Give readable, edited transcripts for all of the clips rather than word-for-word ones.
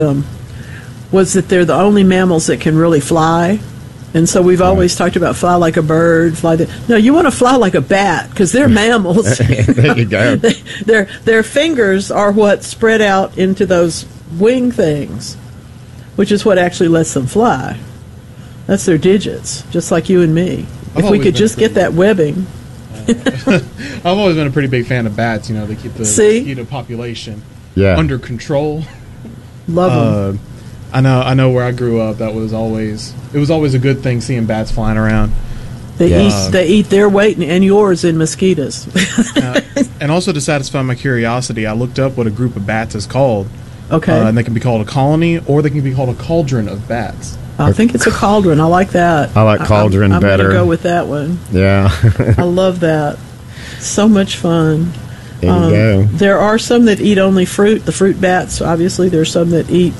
was that they're the only mammals that can really fly. And so we've always talked about fly like a bird, No, you want to fly like a bat because they're mammals. There you go. Their fingers are what spread out into those wing things, which is what actually lets them fly. That's their digits, just like you and me. If we could just get that webbing. I've always been a pretty big fan of bats. You know, they keep the mosquito population under control. Love them. I know where I grew up. It was always a good thing seeing bats flying around. They eat their weight and yours in mosquitoes. And also to satisfy my curiosity, I looked up what a group of bats is called. Okay. And they can be called a colony, or they can be called a cauldron of bats. I think it's a cauldron. I like that. I like cauldron better. I'm going to go with that one. Yeah. I love that. So much fun. There you go. There are some that eat only fruit, the fruit bats, obviously. There's some that eat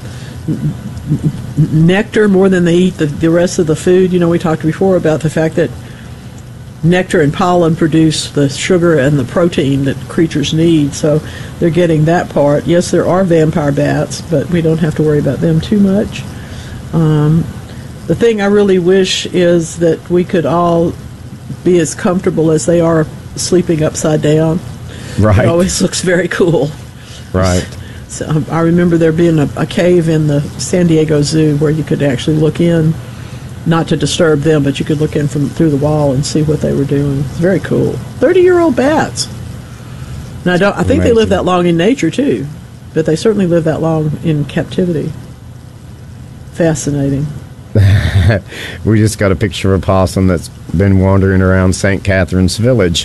nectar more than they eat the rest of the food. You know, we talked before about the fact that nectar and pollen produce the sugar and the protein that creatures need, so they're getting that part. Yes, there are vampire bats, but we don't have to worry about them too much. The thing I really wish is that we could all be as comfortable as they are sleeping upside down. Right. It always looks very cool. Right. So, I remember there being a cave in the San Diego Zoo where you could actually look in, not to disturb them, but you could look in through the wall and see what they were doing. It's very cool. 30-year-old bats. And I think they live that long in nature too, but they certainly live that long in captivity. Fascinating. We just got a picture of a possum that's been wandering around St. Catherine's Village.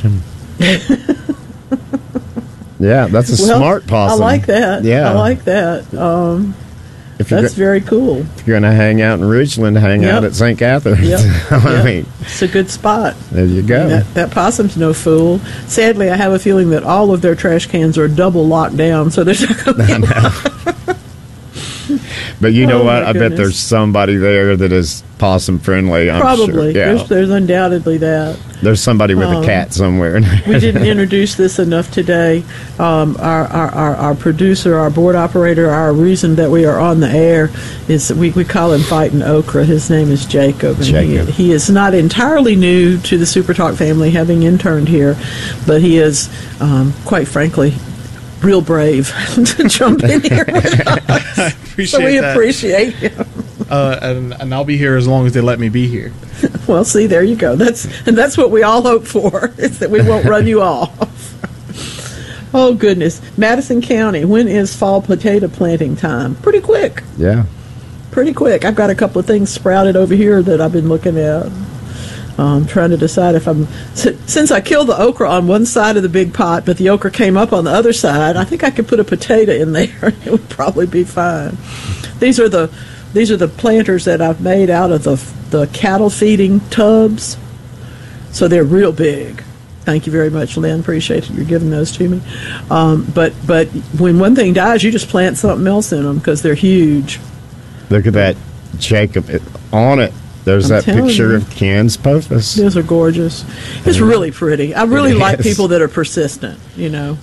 Yeah, that's a smart possum. I like that. Yeah. I like that. That's very cool. If you're going to hang out in Ridgeland, hang out at St. Catherine's. Yep. I mean, it's a good spot. There you go. That possum's no fool. Sadly, I have a feeling that all of their trash cans are double locked down, so there's not going to be But you know what? I bet there's somebody there that is possum friendly. I'm Probably. Sure. Yeah. There's undoubtedly that. There's somebody with a cat somewhere. We didn't introduce this enough today. Our producer, our board operator, our reason that we are on the air is we call him Fighting Okra. His name is Jacob. And he is not entirely new to the Super Talk family, having interned here, but he is, quite frankly, real brave to jump in here with us. We appreciate him. And I'll be here as long as they let me be here. Well, see, there you go. That's what we all hope for, is that we won't run you off. Oh, goodness. Madison County, when is fall potato planting time? Pretty quick. Yeah. Pretty quick. I've got a couple of things sprouted over here that I've been looking at. Trying to decide if since I killed the okra on one side of the big pot, but the okra came up on the other side, I think I could put a potato in there. It would probably be fine. These are the planters that I've made out of the cattle feeding tubs. So they're real big. Thank you very much, Lynn. Appreciate you giving those to me. But when one thing dies, you just plant something else in them because they're huge. Look at that, Jacob. On it. There's that picture of Ken's pothos. Those are gorgeous. It's really pretty. I really like people that are persistent, you know.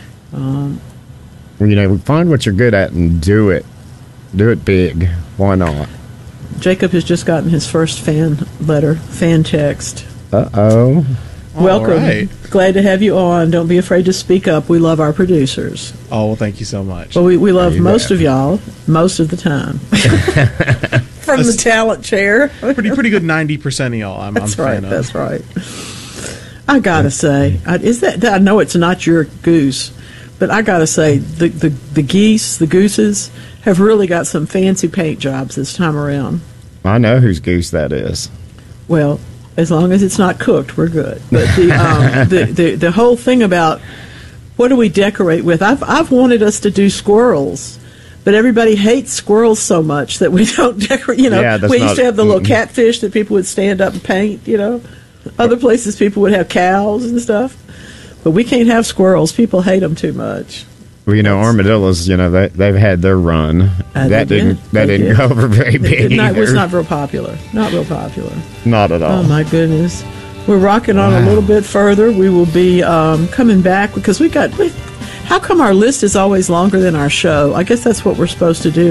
Find what you're good at and do it. Do it big. Why not? Jacob has just gotten his first fan text. Uh-oh. Welcome. Right. Glad to have you on. Don't be afraid to speak up. We love our producers. Oh, well, thank you so much. Well, we love most of y'all most of the time. From the talent chair. Pretty good 90% of y'all. I'm a fan of. That's right. I gotta say, I know it's not your goose, but I gotta say the gooses have really got some fancy paint jobs this time around. I know whose goose that is. Well, as long as it's not cooked, we're good. But the whole thing about what do we decorate with? I've wanted us to do squirrels. But everybody hates squirrels so much that we don't decorate. We used to have the little catfish that people would stand up and paint, Other places people would have cows and stuff. But we can't have squirrels. People hate them too much. Well, armadillos, they've had their run. That didn't go over very big. It was not real popular. Not real popular. Not at all. Oh, my goodness. We're rocking on a little bit further. We will be coming back because how How come our list is always longer than our show? I guess that's what we're supposed to do.